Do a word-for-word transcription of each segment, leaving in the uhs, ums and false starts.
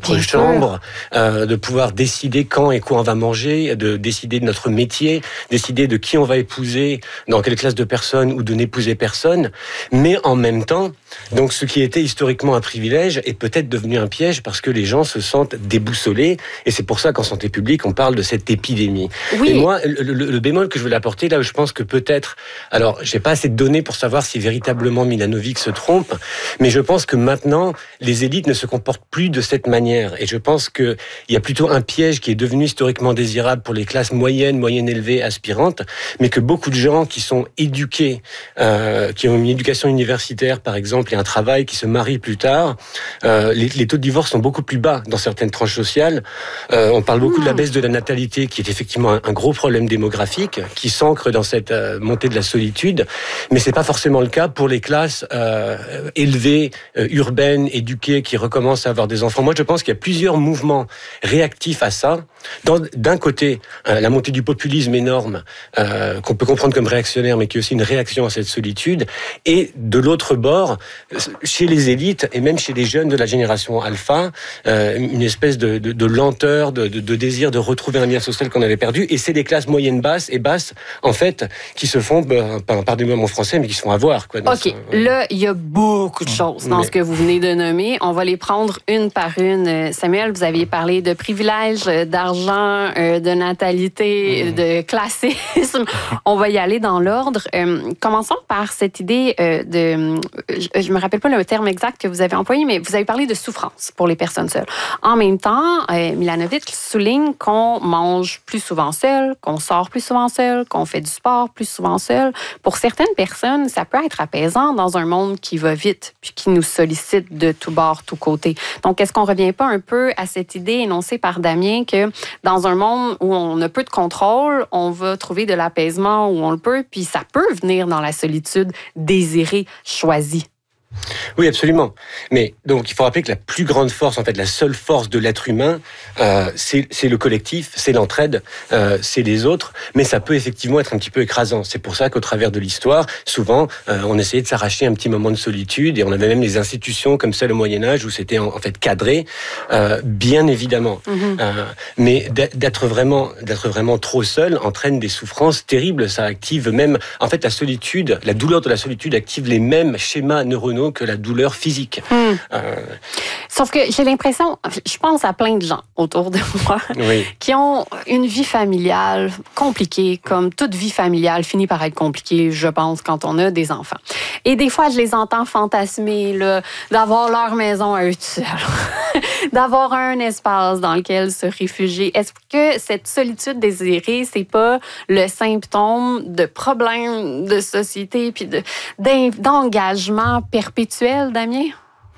propre Bien chambre, euh, de pouvoir décider quand et quoi on va manger, de décider de notre métier, décider de qui on va épouser, dans quelle classe de personnes ou de n'épouser personne. Mais en même temps, donc ce qui était historiquement un privilège est peut-être devenu un piège parce que les gens se sentent déboussolés. Et c'est pour ça qu'en santé publique, on parle de cette épidémie. Oui. Et moi, le, le, le bémol que je voulais apporter, là où je pense que peut-être... Alors, j'ai pas assez de données pour savoir si véritablement Milanovic se trompe, mais je pense que maintenant, les élites ne se comportent plus de cette manière. Et je pense qu'il y a plutôt un piège qui est devenu historiquement désirable pour les classes moyennes, moyennes élevées, aspirantes, mais que beaucoup de gens qui sont éduqués, euh, qui ont une éducation universitaire, par exemple, et un travail, qui se marient plus tard, euh, les, les taux de divorce sont beaucoup plus bas dans certaines tranches sociales. Euh, on parle beaucoup mmh. de la baisse de la natalité, qui est effectivement un, un gros problème démographique, qui s'ancre dans cette euh, montée de la solitude, mais c'est pas forcément le cas pour les classes euh, élevées, euh, urbaines, éduquées, qui recommencent à avoir des enfants. Moi, je pense qu'il y a plusieurs mouvements réactifs à ça. Dans, d'un côté, euh, la montée du populisme énorme, euh, qu'on peut comprendre comme réactionnaire, mais qui est aussi une réaction à cette solitude. Et de l'autre bord, chez les élites, et même chez les jeunes de la génération alpha, euh, une espèce de, de, de lenteur, de, de, de désir de retrouver un lien social qu'on avait perdu. Et c'est les classes moyennes basses et basses, en fait, qui se font, ben, pardonnez-moi mon français, mais qui se font avoir. Quoi, OK. Ce, ouais. Là, il y a beaucoup de choses dans mais... ce que vous venez de nommer. On va les prendre une par une. Samuel, vous aviez parlé de privilèges, d'argent, de natalité, mmh. de classisme. On va y aller dans l'ordre. Euh, commençons par cette idée euh, de... Je ne me rappelle pas le terme exact que vous avez employé, mais vous avez parlé de souffrance pour les personnes seules. En même temps, euh, Milanovic souligne qu'on mange plus souvent seul, qu'on sort plus souvent seul, qu'on fait du sport plus souvent seul. Pour certaines personnes, ça peut être apaisant dans un monde qui va vite puis qui nous sollicite de tous bords, tous côtés. Donc, est-ce qu'on ne revient pas un peu à cette idée énoncée par Damien que dans un monde où on a peu de contrôle, on va trouver de l'apaisement où on le peut, puis ça peut venir dans la solitude désirée, choisie? Oui, absolument. Mais donc, il faut rappeler que la plus grande force, en fait, la seule force de l'être humain, euh, c'est, c'est le collectif, c'est l'entraide, euh, c'est les autres. Mais ça peut effectivement être un petit peu écrasant. C'est pour ça qu'au travers de l'histoire, souvent, euh, on essayait de s'arracher un petit moment de solitude, et on avait même des institutions comme celle au Moyen-Âge où c'était en, en fait cadré, euh, bien évidemment. Mm-hmm. Euh, mais d'être vraiment, d'être vraiment trop seul entraîne des souffrances terribles. Ça active même, en fait, la solitude, la douleur de la solitude active les mêmes schémas neuronaux que la douleur physique. Mmh. Euh... Sauf que j'ai l'impression, je pense à plein de gens autour de moi oui. qui ont une vie familiale compliquée, comme toute vie familiale finit par être compliquée, je pense, quand on a des enfants. Et des fois, je les entends fantasmer là, d'avoir leur maison à eux tout seuls, d'avoir un espace dans lequel se réfugier. Est-ce que cette solitude désirée, c'est pas le symptôme de problèmes de société puis de, d'engagement perpétuel, Damien?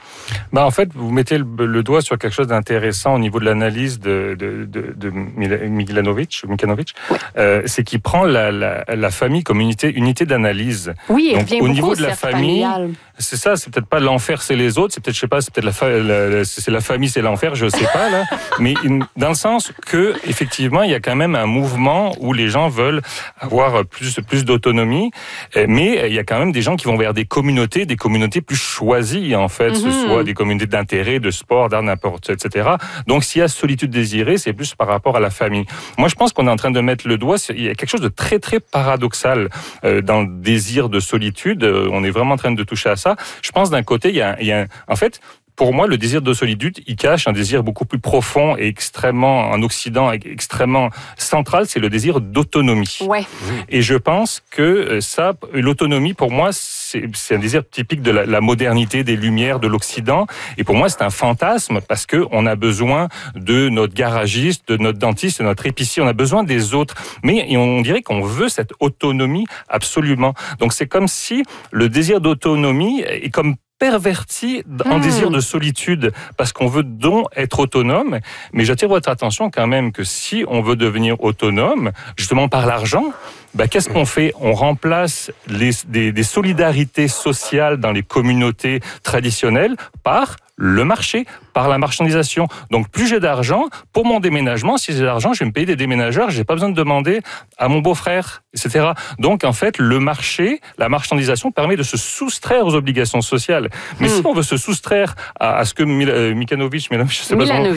Ben en fait, vous mettez le, le doigt sur quelque chose d'intéressant au niveau de l'analyse de, de, de, de Milanovic, Milanovic. Oui. Euh, c'est qu'il prend la, la, la famille comme unité, unité d'analyse. Oui, donc il au niveau de la famille, familiale. C'est ça, c'est peut-être pas l'enfer, c'est les autres, c'est peut-être, je sais pas, c'est peut-être la, fa- la, c'est la famille, c'est l'enfer, je sais pas là, mais dans le sens que effectivement, il y a quand même un mouvement où les gens veulent avoir plus plus d'autonomie, mais il y a quand même des gens qui vont vers des communautés, des communautés plus choisies en fait, mm-hmm. ce soit des communautés d'intérêt, de sport, d'art, n'importe, et cetera. Donc s'il y a solitude désirée, c'est plus par rapport à la famille. Moi, je pense qu'on est en train de mettre le doigt, il y a quelque chose de très très paradoxal euh, dans le désir de solitude. On est vraiment en train de toucher à ça. Je pense d'un côté, il y a, il y a en fait, pour moi, le désir de solitude, il cache un désir beaucoup plus profond et extrêmement, en Occident, extrêmement central, c'est le désir d'autonomie. Ouais. Et je pense que ça, l'autonomie, pour moi, c'est, c'est un désir typique de la, la modernité, des Lumières, de l'Occident. Et pour moi, c'est un fantasme parce que on a besoin de notre garagiste, de notre dentiste, de notre épicier. On a besoin des autres. Mais on dirait qu'on veut cette autonomie absolument. Donc c'est comme si le désir d'autonomie est comme perverti en mmh. désir de solitude parce qu'on veut donc être autonome. Mais j'attire votre attention quand même que si on veut devenir autonome, justement par l'argent, ben, qu'est-ce qu'on fait? On remplace les, des, des solidarités sociales dans les communautés traditionnelles par le marché, par la marchandisation. Donc, plus j'ai d'argent, pour mon déménagement, si j'ai d'argent, je vais me payer des déménageurs, j'ai pas besoin de demander à mon beau-frère, et cetera. Donc, en fait, le marché, la marchandisation permet de se soustraire aux obligations sociales. Mais mmh. si on veut se soustraire à, à ce que Mil- euh, Milanovic, je sais pas